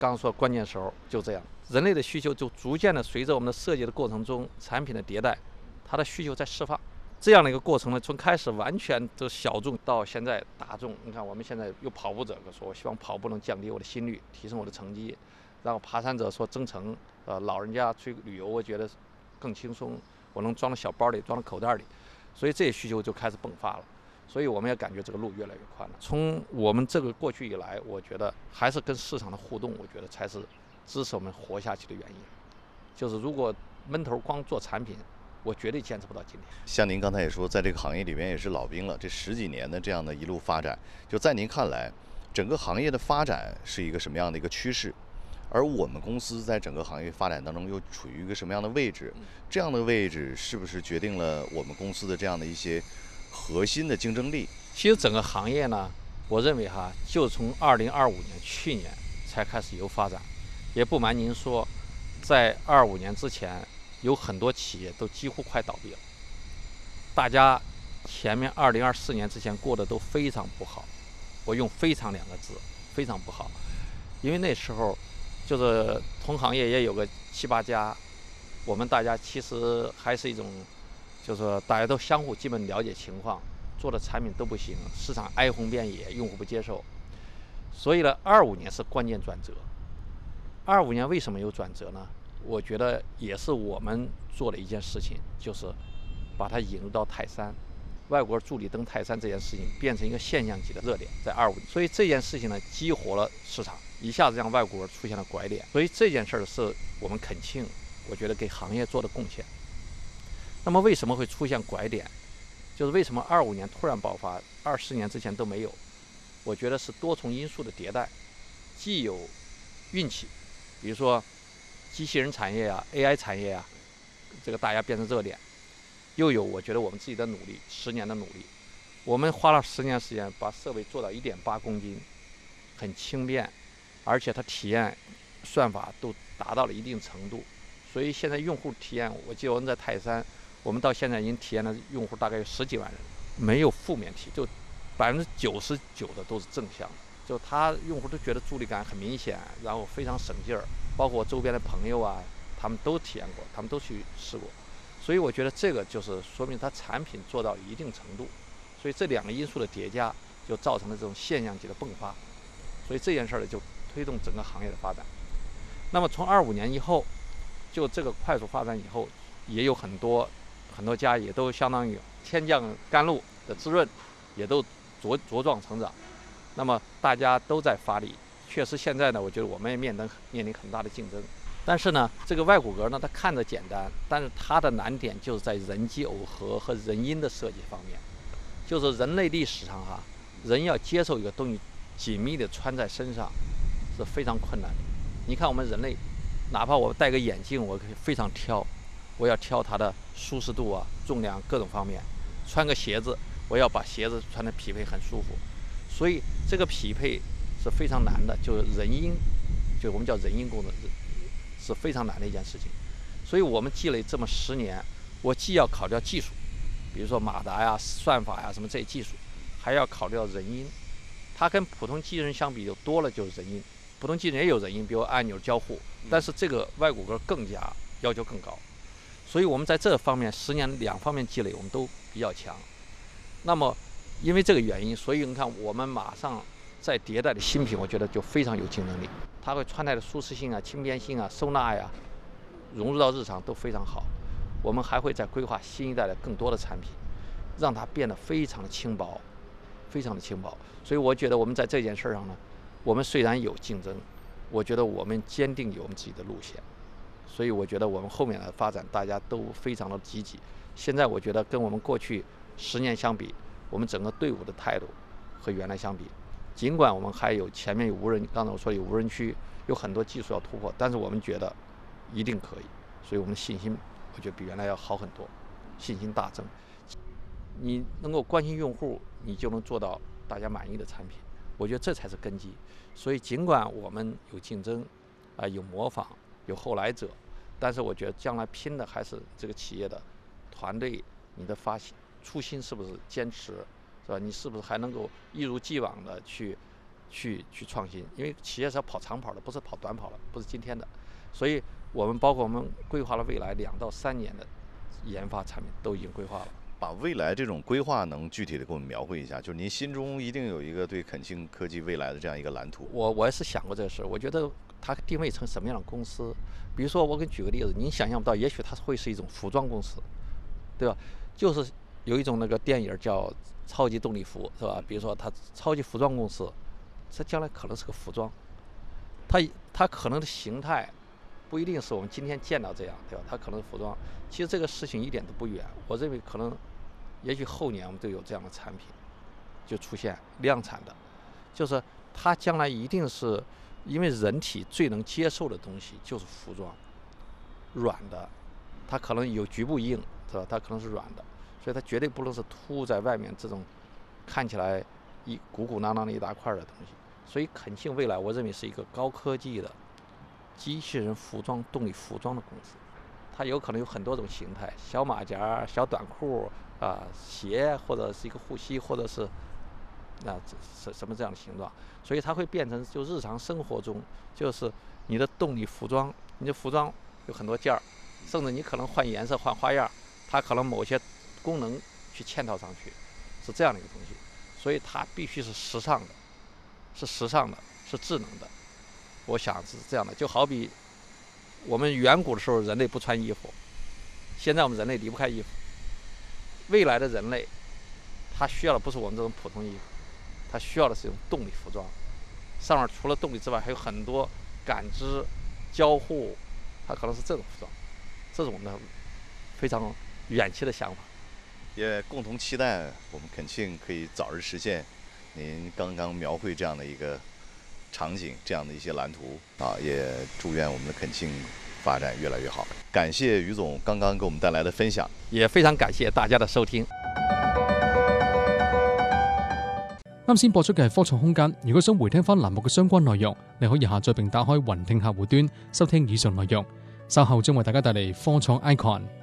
刚说关键时候就这样，人类的需求就逐渐的随着我们的设计的过程中，产品的迭代，它的需求在释放。这样的一个过程呢，从开始完全的小众到现在大众。你看，我们现在有跑步者说，我希望跑步能降低我的心率，提升我的成绩；然后爬山者说增程，老人家去旅游，我觉得更轻松，我能装到小包里，装到口袋里，所以这些需求就开始迸发了。所以我们也感觉这个路越来越宽了。从我们这个过去以来，我觉得还是跟市场的互动，我觉得才是支持我们活下去的原因。就是如果闷头光做产品，我绝对坚持不到今天。 像您刚才也说，在这个行业里边也是老兵了，这10几年的这样的一路发展，就在您看来，整个行业的发展是一个什么样的一个趋势？而我们公司在整个行业发展当中又处于一个什么样的位置？这样的位置是不是决定了我们公司的这样的一些核心的竞争力？ 其实整个行业呢，我认为就从2025年去年才开始有发展。也不瞒您说，在25年之前，有很多企业都几乎快倒闭了。大家前面2024年之前过得都非常不好，我用非常2个字，非常不好。因为那时候就是同行业也有个7、8家，我们大家其实还是一种，就是说大家都相互基本了解情况，做的产品都不行，市场哀鸿遍野，用户不接受。所以呢，25年是关键转折。25年为什么有转折呢？我觉得也是我们做的一件事情，就是把它引入到泰山，外国助力登泰山这件事情变成一个现象级的热点，在25年。所以这件事情呢，激活了市场，一下子让外国出现了拐点。所以这件事儿是我们恳庆，我觉得给行业做的贡献。那么为什么会出现拐点？就是为什么25年突然爆发，24年之前都没有？我觉得是多重因素的迭代，既有运气，比如说机器人产业啊、AI 产业啊，这个大家变成热点，又有我觉得我们自己的努力，10年的努力，我们花了10年时间把设备做到1.8公斤，很轻便，而且它体验、算法都达到了一定程度，所以现在用户体验，我记得我们在泰山，我们到现在已经体验的用户大概有10几万人，没有负面题，就99%的都是正向的，就他用户都觉得助力感很明显，然后非常省劲儿，包括我周边的朋友啊，他们都体验过，他们都去试过，所以我觉得这个就是说明它产品做到一定程度，所以这2个因素的叠加就造成了这种现象级的迸发，所以这件事儿呢就推动整个行业的发展。那么从25年以后，就这个快速发展以后，也有很多家也都相当于天降甘露的滋润，也都茁壮成长。那么大家都在发力，确实现在呢，我觉得我们也面临很大的竞争。但是呢，这个外骨骼呢，它看着简单，但是它的难点就是在人机耦合和人因的设计方面。就是人类历史上人要接受一个东西紧密的穿在身上是非常困难的。你看我们人类，哪怕我戴个眼镜，我可以非常挑，我要挑它的舒适度啊、重量各种方面。穿个鞋子，我要把鞋子穿得匹配很舒服。所以这个匹配是非常难的，就是人因，就我们叫人因工程，是非常难的一件事情。所以我们积累这么10年，我既要考虑到技术，比如说马达呀、算法呀什么这些技术，还要考虑到人因。它跟普通机器人相比，就多了就是人因。普通机器人也有人因，比如按钮交互，但是这个外骨骼更加要求更高。所以我们在这方面10年2方面积累，我们都比较强。那么因为这个原因，所以你看我们马上在迭代的新品，我觉得就非常有竞争力。它会穿戴的舒适性啊、轻便性啊、收纳呀，融入到日常都非常好。我们还会再规划新一代的更多的产品，让它变得非常的轻薄，非常的轻薄。所以我觉得我们在这件事上呢，我们虽然有竞争，我觉得我们坚定有我们自己的路线。所以我觉得我们后面的发展大家都非常的积极。现在我觉得跟我们过去10年相比，我们整个队伍的态度和原来相比，尽管我们还有前面有无人，刚才我说有无人区，有很多技术要突破，但是我们觉得一定可以。所以我们的信心，我觉得比原来要好很多，信心大增。你能够关心用户，你就能做到大家满意的产品。我觉得这才是根基。所以尽管我们有竞争，有模仿，有后来者，但是我觉得将来拼的还是这个企业的团队，你的初心是不是坚持，是吧？你是不是还能够一如既往的去去创新，因为企业是要跑长跑的，不是跑短跑的，不是今天的。所以我们包括我们规划了未来2到3年的研发产品都已经规划了。 把未来这种规划能具体的给我们描绘一下，就是您心中一定有一个对肯庆科技未来的这样一个蓝图。 我也是想过这个事，我觉得它定位成什么样的公司？比如说，我给你举个例子，您想象不到，也许它会是一种服装公司，对吧？就是有一种那个电影叫《超级动力服》，是吧？比如说它超级服装公司，它将来可能是个服装，它可能的形态不一定是我们今天见到这样，对吧？它可能是服装。其实这个事情一点都不远，我认为可能。也许后年我们都有这样的产品就出现量产的，就是它将来一定是因为人体最能接受的东西就是服装，软的，它可能有局部硬，是吧？它可能是软的，所以它绝对不能是凸在外面这种看起来鼓鼓囊囊的一大块的东西。所以肯庆未来我认为是一个高科技的机器人服装动力服装的公司，它有可能有很多种形态，小马甲、小短裤。鞋或者是一个护膝，或者是什么这样的形状，所以它会变成就日常生活中就是你的动力服装，你的服装有很多件儿，甚至你可能换颜色换花样，它可能某些功能去嵌套上去，是这样的一个东西，所以它必须是时尚的，是智能的。我想是这样的，就好比我们远古的时候人类不穿衣服，现在我们人类离不开衣服。未来的人类，他需要的不是我们这种普通衣服，他需要的是一种动力服装，上面除了动力之外，还有很多感知、交互，它可能是这种服装，这是我们的非常远期的想法。 也共同期待我们肯庆可以早日实现您刚刚描绘这样的一个场景，这样的一些蓝图啊！也祝愿我们的肯庆发展越来越好。感謝余總剛剛給我們帶來的分享， 也非常感謝大家的收聽。 啱先播出嘅係科創空間，如果想回聽翻欄目嘅相關內容，你可以下載並打開雲聽客戶端收聽以上內容。稍後將為大家帶嚟科創 Icon。